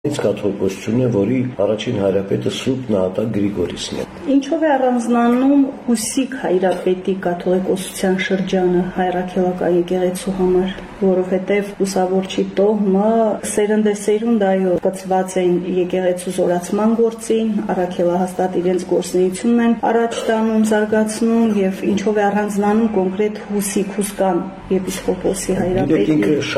Կաթողիկոսությունը, որի առաջին հայրապետը Սուրբ Նահատակ Գրիգորիսն է։ Ինչով է առանձնանում Հուսիկ հայրապետի կաթողիկոսության շրջանը հայրաքելական եկեղեցու համար, որովհետև Լուսավորչի տոհմը սերնդեսերունդ կցված են եկեղեցու զորացման գործին, առաքելահաստատ իրենց գործունեությունն են առաջ տանում, զարգացնում եւ ինչով է առանձնանում կոնկրետ Հուսիկ Հուսկան եպիսկոպոսի հայրապետի։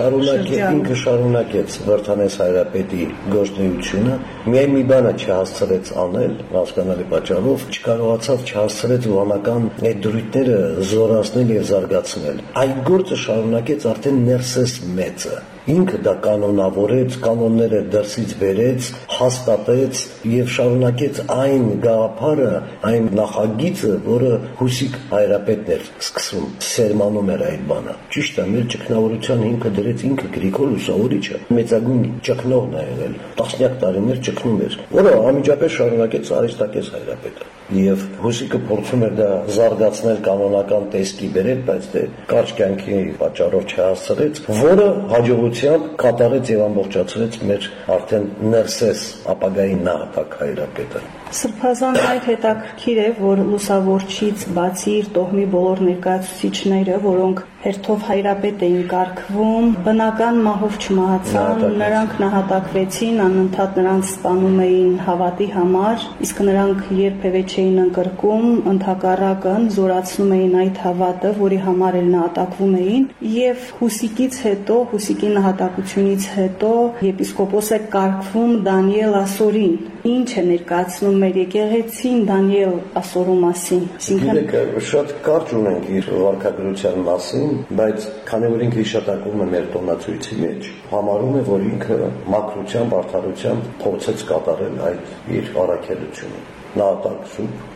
Ինքը շարունակեց Վրդանես հայրապետի գործունեությունը, միայն մի բանը չհասցրեց անել, հասկանալի պատճառով չհասցրեց ռոմանական այդ դրույթները զորացնել եւ զարգացնել։ Այդ գործը շարունակեց արդեն Ներսես մեծը։ Ինքը դա կանոնավորեց, կանոնները դրսից բերեց, հաստատեց եւ շարունակեց այն գաղափարը, այն նախագիծը, որը Հուսիկ հայրապետն էր սկսում, սերմանում էր այդ բանը։ Ճիշտ է, մեր ճգնավորության հիմքը դրեց ինքը Գրիգոր Լուսավորիչը, մեծագույն ճգնողն է եղել, տասնյակ տարիներ ճգնում էր, որը անմիջապես շարունակեց Արիստակես հայրապետը։ Եվ Հուսիկը փորձում էր դա զարգացնել կանոնական տեսքի բերել, բայց դե կարճ կյանքի պատճառով չհասցրեց, որը հաջողությամբ կատարեց եւ ամբողջացրեց մեր արդեն Ներսես ապագայի Նահատակ հայրապետը։ Սրբազան այդ հետաքրքիր է, որ Լուսավորչից բացի իր տոհմի բոլոր ներկայացուցիչները, որոնք հերթով հայրապետ էին կարգվում, բնական մահով չմահացան, նրանք նահատակվեցին, անընդհատ նրանց ստանում էին հավատի համար, իսկ նրանք երբևէ չէին ընկրկում, ընդհակառակն զորացնում էին այդ հավատը, որի համար էլ նահատակվում էին, եւ Հուսիկից հետո, Հուսիկի նահատակությունից հետո եպիսկոպոս է կարգվում Դանիել Ասորին։ Ինչ է ներկայացնում մեր եկեղեցին Դանիել Ասորու մասին։ Գիտեք, շատ կարճ ունենք իր վարքագրության մասին, բայց քանի որ ինքը հիշատակվում է մեր տոնացույցի մեջ, համարում է, որ ինքը մաքրությամբ, արդարությամբ փորձեց կատարել այդ իր առաքելությունը։ Նահատակ Սուրբ